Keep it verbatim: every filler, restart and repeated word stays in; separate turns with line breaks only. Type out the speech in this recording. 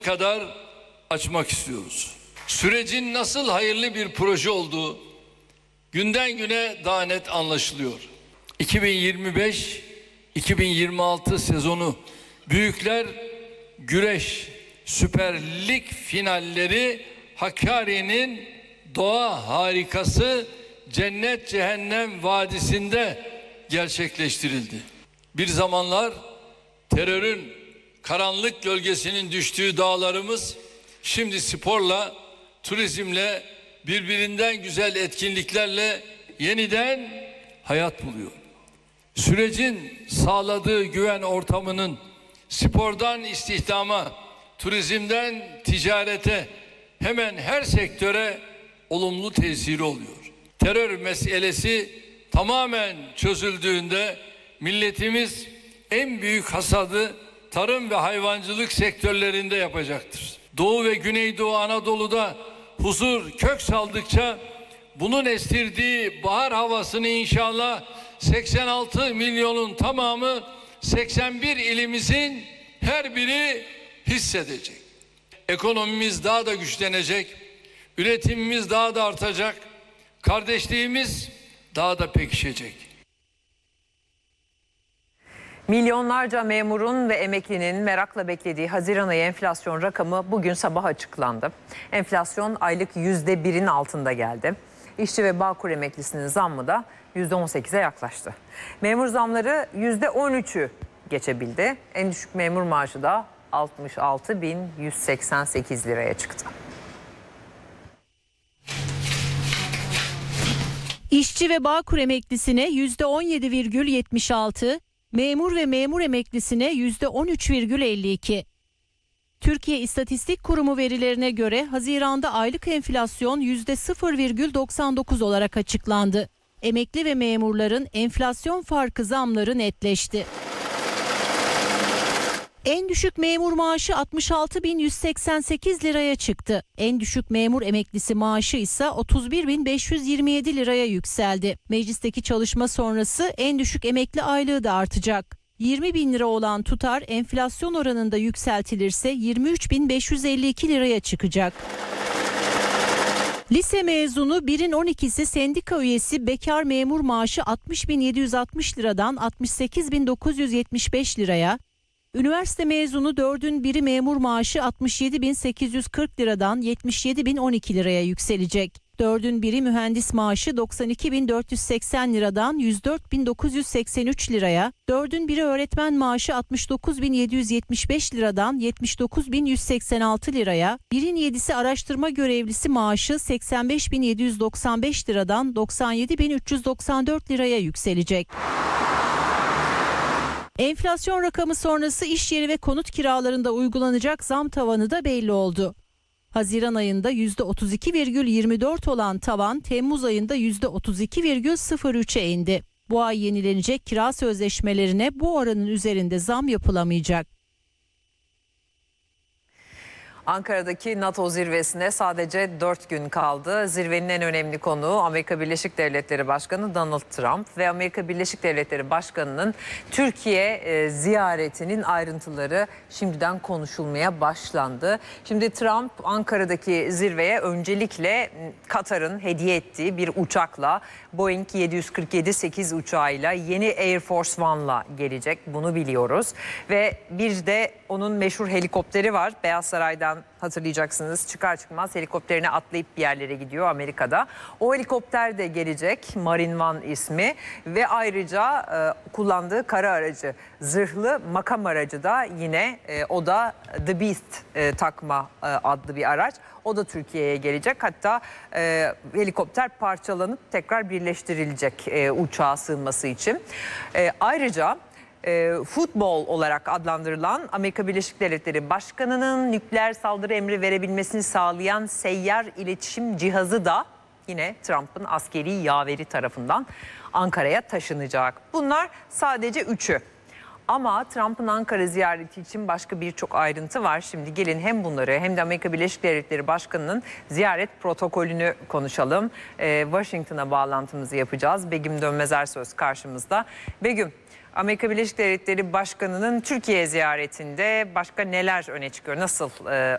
kadar açmak istiyoruz. Sürecin nasıl hayırlı bir proje olduğu günden güne daha net anlaşılıyor. iki bin yirmi beş iki bin yirmi altı sezonu Büyükler Güreş Süper Lig finalleri Hakkari'nin doğa harikası Cennet Cehennem Vadisi'nde gerçekleştirildi. Bir zamanlar terörün karanlık gölgesinin düştüğü dağlarımız şimdi sporla, turizmle, birbirinden güzel etkinliklerle yeniden hayat buluyor. Sürecin sağladığı güven ortamının spordan istihdama, turizmden ticarete, hemen her sektöre olumlu tesiri oluyor. Terör meselesi tamamen çözüldüğünde milletimiz en büyük hasadı tarım ve hayvancılık sektörlerinde yapacaktır. Doğu ve Güneydoğu Anadolu'da huzur kök saldıkça bunun estirdiği bahar havasını inşallah seksen altı milyonun tamamı seksen bir ilimizin her biri hissedecek. Ekonomimiz daha da güçlenecek, üretimimiz daha da artacak, kardeşliğimiz daha da pekişecek.
Milyonlarca memurun ve emeklinin merakla beklediği Haziran ayı enflasyon rakamı bugün sabah açıklandı. Enflasyon aylık yüzde birin altında geldi. İşçi ve Bağkur emeklisinin zammı da yüzde on sekize yaklaştı. Memur zamları yüzde on üçü geçebildi. En düşük memur maaşı da altmış altı bin yüz seksen sekiz liraya çıktı.
İşçi ve Bağkur emeklisine yüzde on yedi virgül yetmiş altı, memur ve memur emeklisine yüzde on üç virgül elli iki. Türkiye İstatistik Kurumu verilerine göre Haziran'da aylık enflasyon yüzde sıfır virgül doksan dokuz olarak açıklandı. Emekli ve memurların enflasyon farkı zamları netleşti. En düşük memur maaşı altmış altı bin yüz seksen sekiz liraya çıktı. En düşük memur emeklisi maaşı ise otuz bir bin beş yüz yirmi yedi liraya yükseldi. Meclisteki çalışma sonrası en düşük emekli aylığı da artacak. yirmi bin lira olan tutar enflasyon oranında yükseltilirse yirmi üç bin beş yüz elli iki liraya çıkacak. Lise mezunu birin on ikisi sendika üyesi bekar memur maaşı altmış bin yedi yüz altmış liradan altmış sekiz bin dokuz yüz yetmiş beş liraya, üniversite mezunu dördün biri memur maaşı altmış yedi bin sekiz yüz kırk liradan yetmiş yedi bin on iki liraya yükselecek. Dördün biri mühendis maaşı doksan iki bin dört yüz seksen liradan yüz dört bin dokuz yüz seksen üç liraya, dördün biri öğretmen maaşı altmış dokuz bin yedi yüz yetmiş beş liradan yetmiş dokuz bin yüz seksen altı liraya, birin yedisi araştırma görevlisi maaşı seksen beş bin yedi yüz doksan beş liradan doksan yedi bin üç yüz doksan dört liraya yükselecek. Enflasyon rakamı sonrası iş yeri ve konut kiralarında uygulanacak zam tavanı da belli oldu. Haziran ayında yüzde otuz iki virgül yirmi dört olan tavan Temmuz ayında yüzde otuz iki virgül sıfır üçe indi. Bu ay yenilenecek kira sözleşmelerine bu oranın üzerinde zam yapılamayacak.
Ankara'daki NATO zirvesine sadece dört gün kaldı. Zirvenin en önemli konuğu Amerika Birleşik Devletleri Başkanı Donald Trump ve Amerika Birleşik Devletleri Başkanı'nın Türkiye e, ziyaretinin ayrıntıları şimdiden konuşulmaya başlandı. Şimdi Trump Ankara'daki zirveye öncelikle Katar'ın hediye ettiği bir uçakla, Boeing yedi yüz kırk yedi sekiz uçağıyla, yeni Air Force One'la gelecek, bunu biliyoruz. Ve bir de onun meşhur helikopteri var. Beyaz Saray'dan hatırlayacaksınız, çıkar çıkmaz helikopterine atlayıp bir yerlere gidiyor Amerika'da. O helikopter de gelecek, Marine One ismi, ve ayrıca e, kullandığı kara aracı, zırhlı makam aracı da yine e, o da The Beast e, takma e, adlı bir araç. O da Türkiye'ye gelecek. Hatta e, helikopter parçalanıp tekrar birleştirilecek e, uçağa sığınması için. E, ayrıca E, futbol olarak adlandırılan Amerika Birleşik Devletleri Başkanı'nın nükleer saldırı emri verebilmesini sağlayan seyyar iletişim cihazı da yine Trump'ın askeri yaveri tarafından Ankara'ya taşınacak. Bunlar sadece üçü. Ama Trump'ın Ankara ziyareti için başka birçok ayrıntı var. Şimdi gelin hem bunları hem de Amerika Birleşik Devletleri Başkanı'nın ziyaret protokolünü konuşalım. Ee, Washington'a bağlantımızı yapacağız. Begüm Dönmez Ersöz karşımızda. Begüm, Amerika Birleşik Devletleri Başkanı'nın Türkiye ziyaretinde başka neler öne çıkıyor? Nasıl e,